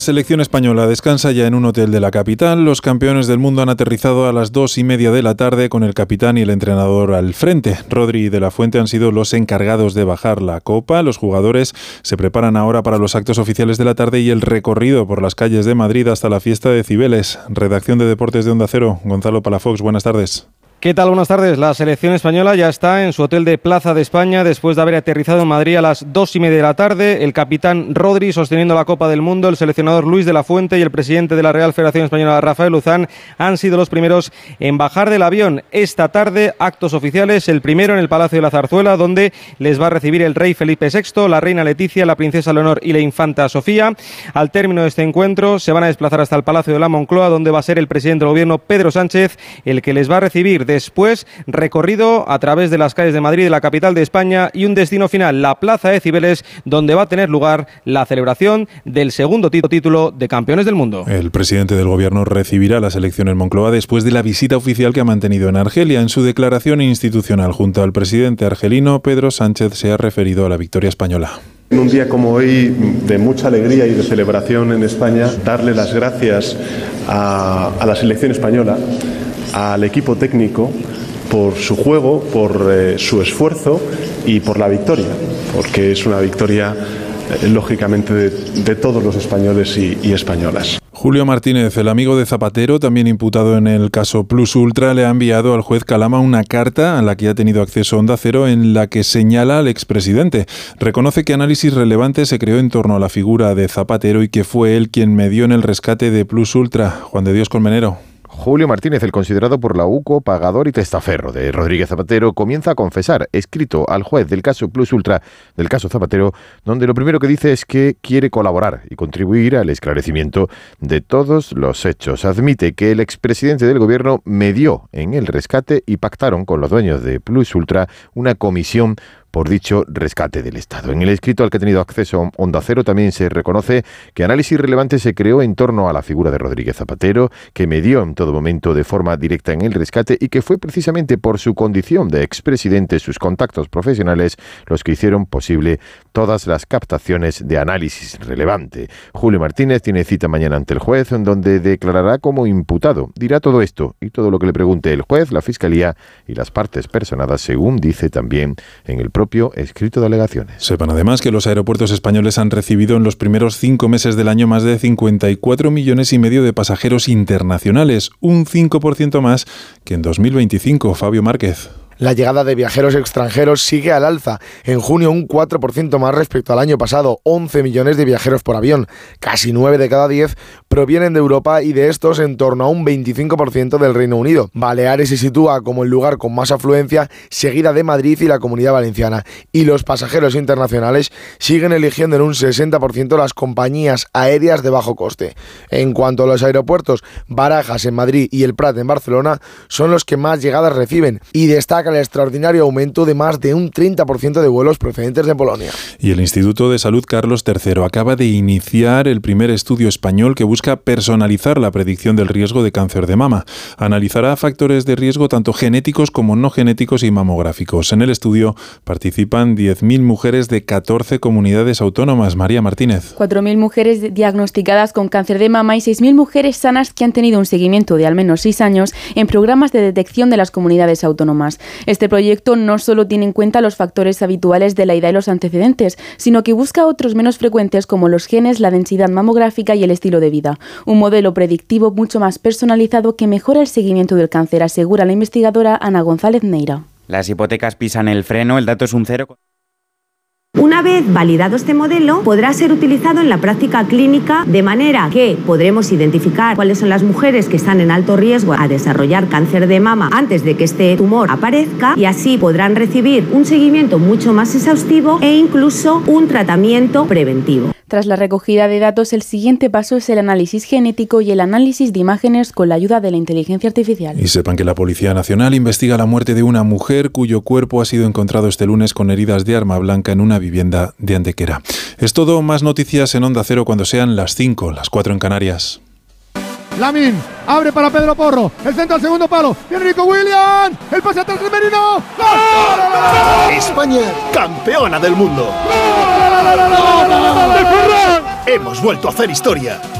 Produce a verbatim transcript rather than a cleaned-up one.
Selección española descansa ya en un hotel de la capital. Los campeones del mundo han aterrizado a las dos y media de la tarde con el capitán y el entrenador al frente. Rodri y De la Fuente han sido los encargados de bajar la copa. Los jugadores se preparan ahora para los actos oficiales de la tarde y el recorrido por las calles de Madrid hasta la fiesta de Cibeles. Redacción de Deportes de Onda Cero, Gonzalo Palafox, buenas tardes. ¿Qué tal? Buenas tardes. La selección española ya está en su hotel de Plaza de España después de haber aterrizado en Madrid a las dos y media de la tarde. El capitán Rodri sosteniendo la Copa del Mundo, el seleccionador Luis de la Fuente y el presidente de la Real Federación Española, Rafael Luzán, han sido los primeros en bajar del avión. Esta tarde, actos oficiales, el primero en el Palacio de la Zarzuela, donde les va a recibir el rey Felipe sexto, la reina Leticia, la princesa Leonor y la infanta Sofía. Al término de este encuentro, se van a desplazar hasta el Palacio de la Moncloa, donde va a ser el presidente del gobierno, Pedro Sánchez, el que les va a recibir. Después, recorrido a través de las calles de Madrid, de la capital de España, y un destino final, la Plaza de Cibeles, donde va a tener lugar la celebración del segundo título de campeones del mundo. El presidente del gobierno recibirá la selección en Moncloa después de la visita oficial que ha mantenido en Argelia. En su declaración institucional junto al presidente argelino, Pedro Sánchez se ha referido a la victoria española. En un día como hoy, de mucha alegría y de celebración en España, darle las gracias a, a la selección española, al equipo técnico, por su juego, por eh, su esfuerzo y por la victoria, porque es una victoria, eh, lógicamente, de, de todos los españoles y, y españolas. Julio Martínez, el amigo de Zapatero, también imputado en el caso Plus Ultra, le ha enviado al juez Calama una carta a la que ha tenido acceso Onda Cero, en la que señala al expresidente. Reconoce que Análisis Relevante se creó en torno a la figura de Zapatero y que fue él quien medió en el rescate de Plus Ultra. Juan de Dios Colmenero. Julio Martínez, el considerado por la U C O pagador y testaferro de Rodríguez Zapatero, comienza a confesar, escrito al juez del caso Plus Ultra, del caso Zapatero, donde lo primero que dice es que quiere colaborar y contribuir al esclarecimiento de todos los hechos. Admite que el expresidente del gobierno medió en el rescate y pactaron con los dueños de Plus Ultra una comisión por dicho rescate del Estado. En el escrito al que ha tenido acceso Onda Cero también se reconoce que Análisis Relevante se creó en torno a la figura de Rodríguez Zapatero, que medió en todo momento de forma directa en el rescate y que fue precisamente por su condición de expresidente, sus contactos profesionales, los que hicieron posible todas las captaciones de Análisis Relevante. Julio Martínez tiene cita mañana ante el juez, en donde declarará como imputado. Dirá todo esto y todo lo que le pregunte el juez, la Fiscalía y las partes personadas, según dice también en el propio escrito de alegaciones. Sepan además que los aeropuertos españoles han recibido en los primeros cinco meses del año más de cincuenta y cuatro millones y medio de pasajeros internacionales, un cinco por ciento más que en dos mil veinticinco. Fabio Márquez. La llegada de viajeros extranjeros sigue al alza. En junio un cuatro por ciento más respecto al año pasado, once millones de viajeros por avión. Casi nueve de cada diez provienen de Europa y de estos en torno a un veinticinco por ciento del Reino Unido. Baleares se sitúa como el lugar con más afluencia, seguida de Madrid y la Comunidad Valenciana. Y los pasajeros internacionales siguen eligiendo en un sesenta por ciento las compañías aéreas de bajo coste. En cuanto a los aeropuertos, Barajas en Madrid y el Prat en Barcelona son los que más llegadas reciben y destaca el extraordinario aumento de más de un treinta por ciento de vuelos procedentes de Polonia. Y el Instituto de Salud Carlos tercero acaba de iniciar el primer estudio español que busca personalizar la predicción del riesgo de cáncer de mama. Analizará factores de riesgo tanto genéticos como no genéticos y mamográficos. En el estudio participan diez mil mujeres de catorce comunidades autónomas. María Martínez. cuatro mil mujeres diagnosticadas con cáncer de mama y seis mil mujeres sanas que han tenido un seguimiento de al menos seis años en programas de detección de las comunidades autónomas. Este proyecto no solo tiene en cuenta los factores habituales de la edad y los antecedentes, sino que busca otros menos frecuentes como los genes, la densidad mamográfica y el estilo de vida. Un modelo predictivo mucho más personalizado que mejora el seguimiento del cáncer, asegura la investigadora Ana González Neira. Las hipotecas pisan el freno, el dato es un cero. Una vez validado este modelo, podrá ser utilizado en la práctica clínica de manera que podremos identificar cuáles son las mujeres que están en alto riesgo a desarrollar cáncer de mama antes de que este tumor aparezca y así podrán recibir un seguimiento mucho más exhaustivo e incluso un tratamiento preventivo. Tras la recogida de datos, el siguiente paso es el análisis genético y el análisis de imágenes con la ayuda de la inteligencia artificial. Y sepan que la Policía Nacional investiga la muerte de una mujer cuyo cuerpo ha sido encontrado este lunes con heridas de arma blanca en una vivienda de Antequera. Es todo, más noticias en Onda Cero cuando sean las cinco, las cuatro en Canarias. Lamin, abre para Pedro Porro, el centro al segundo palo, viene Nico Williams, el pase atrás del Merino. ¡Gol! España, campeona del mundo. ¡Gol! ¡Del Ferran! Hemos vuelto a hacer historia.